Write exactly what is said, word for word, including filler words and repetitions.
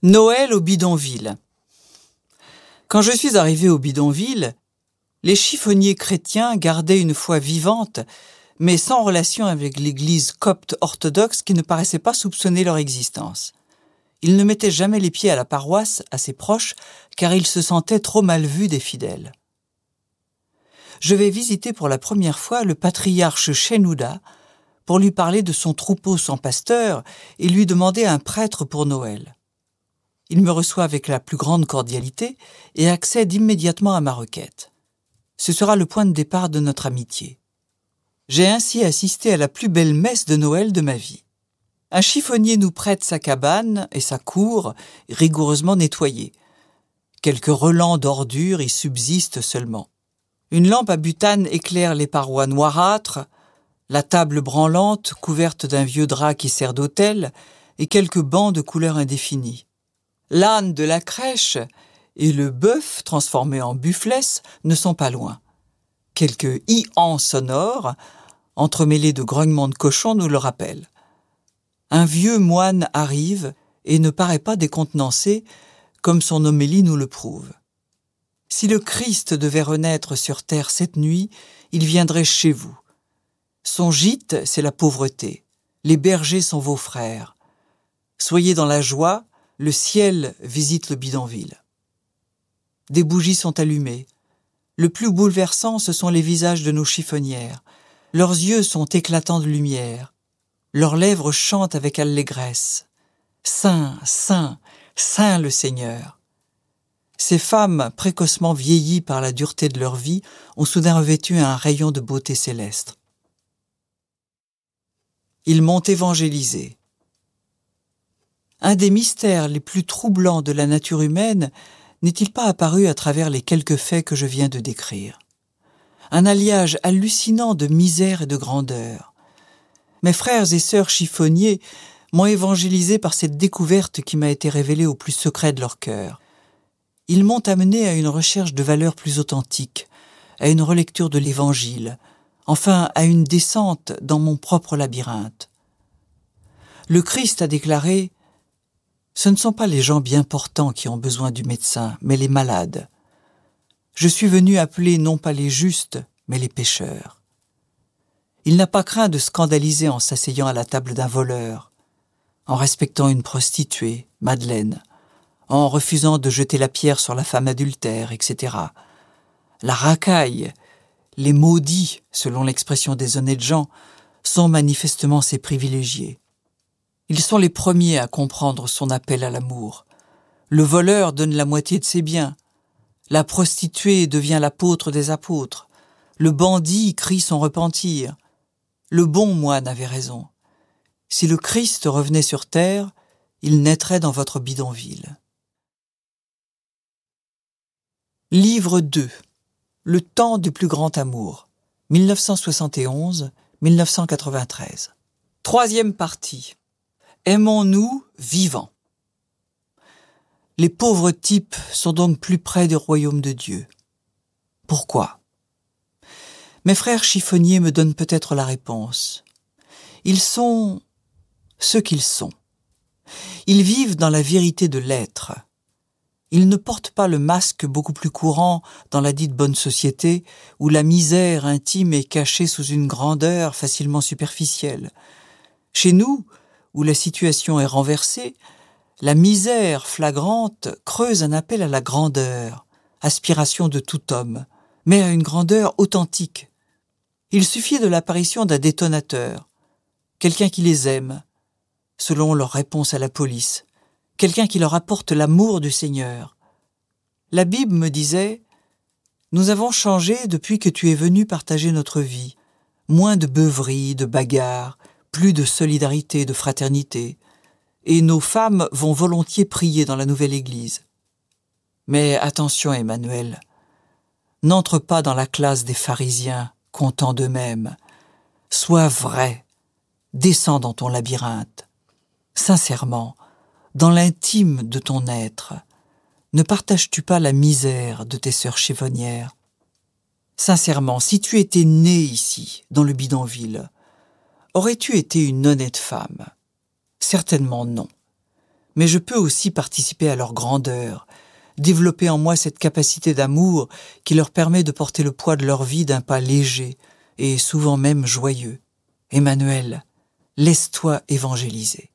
Noël au bidonville. Quand je suis arrivé au bidonville, les chiffonniers chrétiens gardaient une foi vivante, mais sans relation avec l'église copte orthodoxe qui ne paraissait pas soupçonner leur existence. Ils ne mettaient jamais les pieds à la paroisse, assez proche, car ils se sentaient trop mal vus des fidèles. Je vais visiter pour la première fois le patriarche Shenouda pour lui parler de son troupeau sans pasteur et lui demander un prêtre pour Noël. Il me reçoit avec la plus grande cordialité et accède immédiatement à ma requête. Ce sera le point de départ de notre amitié. J'ai ainsi assisté à la plus belle messe de Noël de ma vie. Un chiffonnier nous prête sa cabane et sa cour rigoureusement nettoyée. Quelques relents d'ordures y subsistent seulement. Une lampe à butane éclaire les parois noirâtres, la table branlante couverte d'un vieux drap qui sert d'autel et quelques bancs de couleur indéfinie. L'âne de la crèche et le bœuf, transformé en bufflesse, ne sont pas loin. Quelques hi-han sonores, entremêlés de grognements de cochons, nous le rappellent. Un vieux moine arrive et ne paraît pas décontenancé, comme son homélie nous le prouve. Si le Christ devait renaître sur terre cette nuit, il viendrait chez vous. Son gîte, c'est la pauvreté. Les bergers sont vos frères. Soyez dans la joie, le ciel visite le bidonville. Des bougies sont allumées. Le plus bouleversant, ce sont les visages de nos chiffonnières. Leurs yeux sont éclatants de lumière. Leurs lèvres chantent avec allégresse. Saint, Saint, Saint le Seigneur. Ces femmes, précocement vieillies par la dureté de leur vie, ont soudain revêtu un rayon de beauté céleste. Ils m'ont évangélisé. Un des mystères les plus troublants de la nature humaine n'est-il pas apparu à travers les quelques faits que je viens de décrire? Un alliage hallucinant de misère et de grandeur. Mes frères et sœurs chiffonniers m'ont évangélisé par cette découverte qui m'a été révélée au plus secret de leur cœur. Ils m'ont amené à une recherche de valeurs plus authentiques, à une relecture de l'Évangile, enfin à une descente dans mon propre labyrinthe. Le Christ a déclaré « Ce ne sont pas les gens bien portants qui ont besoin du médecin, mais les malades. Je suis venu appeler non pas les justes, mais les pécheurs. » Il n'a pas craint de scandaliser en s'asseyant à la table d'un voleur, en respectant une prostituée, Madeleine, en refusant de jeter la pierre sur la femme adultère, et cetera. La racaille, les maudits, selon l'expression des honnêtes gens, sont manifestement ses privilégiés. Ils sont les premiers à comprendre son appel à l'amour. Le voleur donne la moitié de ses biens. La prostituée devient l'apôtre des apôtres. Le bandit crie son repentir. Le bon moine avait raison. Si le Christ revenait sur terre, il naîtrait dans votre bidonville. Livre deux. Le temps du plus grand amour. mille neuf cent soixante et onze à mille neuf cent quatre-vingt-treize. Troisième partie. Aimons-nous vivants. Les pauvres types sont donc plus près du royaume de Dieu. Pourquoi? Mes frères chiffonniers me donnent peut-être la réponse. Ils sont ce qu'ils sont. Ils vivent dans la vérité de l'être. Ils ne portent pas le masque beaucoup plus courant dans la dite bonne société, où la misère intime est cachée sous une grandeur facilement superficielle. Chez nous, où la situation est renversée, la misère flagrante creuse un appel à la grandeur, aspiration de tout homme, mais à une grandeur authentique. Il suffit de l'apparition d'un détonateur, quelqu'un qui les aime, selon leur réponse à la police, quelqu'un qui leur apporte l'amour du Seigneur. La Bible me disait « Nous avons changé depuis que tu es venu partager notre vie, moins de beuverie, de bagarres, plus de solidarité, de fraternité, et nos femmes vont volontiers prier dans la nouvelle église. Mais attention, Emmanuel, n'entre pas dans la classe des pharisiens, contents d'eux-mêmes. Sois vrai, descends dans ton labyrinthe. Sincèrement, dans l'intime de ton être, ne partages-tu pas la misère de tes sœurs chiffonnières? Sincèrement, si tu étais née ici, dans le bidonville, aurais-tu été une honnête femme? Certainement non. mais je peux aussi participer à leur grandeur, développer en moi cette capacité d'amour qui leur permet de porter le poids de leur vie d'un pas léger et souvent même joyeux. Emmanuel, laisse-toi évangéliser.